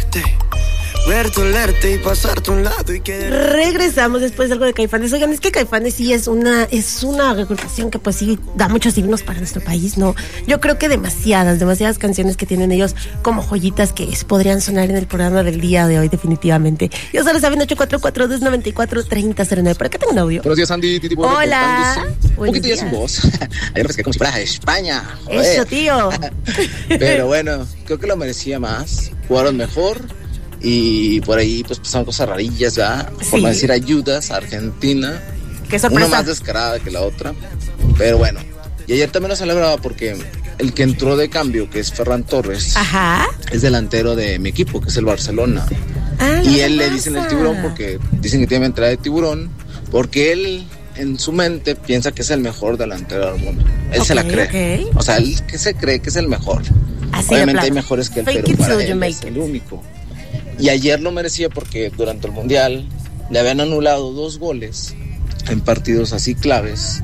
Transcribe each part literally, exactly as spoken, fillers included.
verte, verte, olerte y pasarte a un lado y que... Regresamos después de algo de Caifanes. Oigan, es que Caifanes sí es una es una agrupación que pues sí da muchos himnos para nuestro país, ¿no? Yo creo que demasiadas, demasiadas canciones que tienen ellos como joyitas que es, podrían sonar en el programa del día de hoy definitivamente. Ya solo saben, ocho cuatro cuatro, dos nueve cuatro, tres cero cero nueve. ¿Por acá tengo un audio? Buenos días, Andy. Titi, hola. Un poquito ya sin voz. Ayer me pesqué como si fuera de España. Joder. Eso, tío. Pero bueno, creo que lo merecía más. Jugaron mejor. Y por ahí pues pasaron cosas rarillas, ¿verdad? Sí. Por no decir ayudas a Argentina. Qué sorpresa. Una más descarada que la otra. Pero bueno. Y ayer también lo celebraba porque el que entró de cambio, que es Ferran Torres, ajá, es delantero de mi equipo, que es el Barcelona. Ah, y él le dicen el tiburón porque dicen que tiene entrada de tiburón, porque él en su mente piensa que es el mejor delantero del mundo. Él okay, se la cree. Okay. O sea, él que se cree que es el mejor. Así obviamente hay mejores que él, Fake pero para so él es el único. Y ayer lo merecía porque durante el Mundial le habían anulado dos goles en partidos así claves.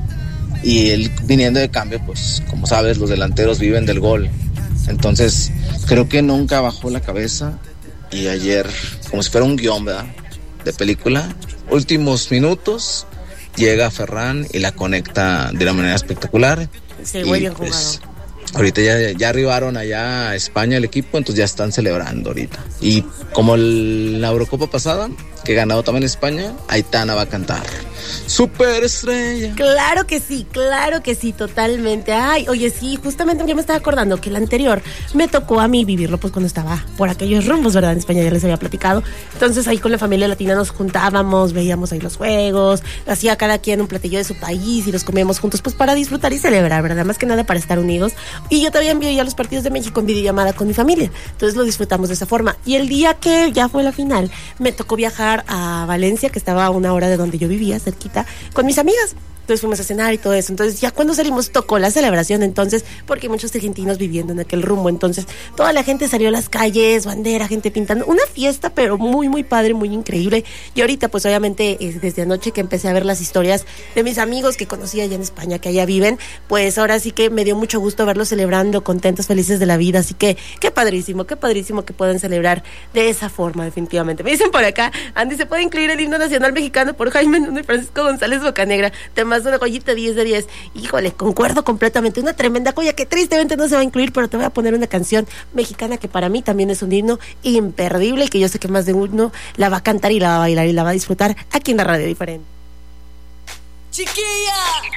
Y él viniendo de cambio, pues como sabes, los delanteros viven del gol. Entonces creo que nunca bajó la cabeza. Y ayer, como si fuera un guión, ¿verdad?, de película, últimos minutos, llega Ferran y la conecta de una manera espectacular. Sí, muy bien pues, jugado. Ahorita ya, ya arribaron allá a España el equipo, entonces ya están celebrando ahorita. Y como el, la Eurocopa pasada, que ganado también España, Aitana va a cantar Superestrella. Claro que sí, claro que sí, totalmente. Ay, oye, sí, justamente yo me estaba acordando que el anterior me tocó a mí vivirlo pues cuando estaba por aquellos rumbos, ¿verdad? En España ya les había platicado. Entonces ahí con la familia latina nos juntábamos, veíamos ahí los juegos, hacía cada quien un platillo de su país y los comíamos juntos pues para disfrutar y celebrar, ¿verdad? Más que nada para estar unidos. Y yo también veía los partidos de México en videollamada con mi familia. Entonces lo disfrutamos de esa forma. Y el día que ya fue la final, me tocó viajar a Valencia, que estaba a una hora de donde yo vivía, cerquita, con mis amigas. Entonces fuimos a cenar y todo eso. Entonces ya cuando salimos tocó la celebración, entonces, porque hay muchos argentinos viviendo en aquel rumbo. Entonces toda la gente salió a las calles, bandera, gente pintando. Una fiesta, pero muy, muy padre, muy increíble. Y ahorita, pues obviamente, eh, desde anoche que empecé a ver las historias de mis amigos que conocí allá en España, que allá viven, pues ahora sí que me dio mucho gusto verlos celebrando, contentos, felices de la vida. Así que qué padrísimo, qué padrísimo que puedan celebrar de esa forma, definitivamente. Me dicen por acá, Andy, ¿se puede incluir el himno nacional mexicano por Jaime Nuno y Francisco González Bocanegra? Temas una joyita diez de diez. Híjole, concuerdo completamente. Una tremenda joya que tristemente no se va a incluir, pero te voy a poner una canción mexicana que para mí también es un himno imperdible y que yo sé que más de uno la va a cantar y la va a bailar y la va a disfrutar aquí en la Radio Diferente. Chiquilla,